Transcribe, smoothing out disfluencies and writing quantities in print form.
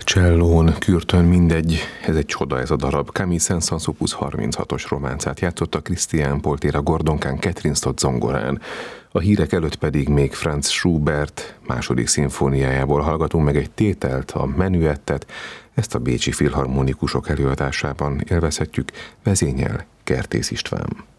Csellón, kürtön, mindegy, ez egy csoda ez a darab. Camille Saint-Saëns opus 36-os románcát játszotta Christian Poltéra Gordonkán, Catherine Stott zongorán. A hírek előtt pedig még Franz Schubert második szimfóniájából hallgatunk meg egy tételt, a menüettet. Ezt a bécsi filharmonikusok előadásában élvezhetjük, vezényel Kertész István.